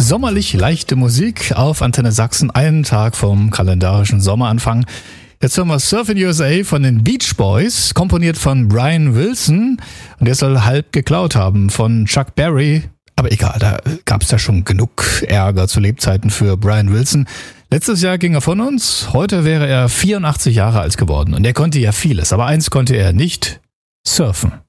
sommerlich leichte Musik auf Antenne Sachsen, einen Tag vom kalendarischen Sommeranfang. Jetzt hören wir Surfin' USA von den Beach Boys, komponiert von Brian Wilson. Und der soll halb geklaut haben von Chuck Berry. Aber egal, da gab es ja schon genug Ärger zu Lebzeiten für Brian Wilson. Letztes Jahr ging er von uns, heute wäre er 84 Jahre alt geworden. Und er konnte ja vieles, aber eins konnte er nicht: surfen.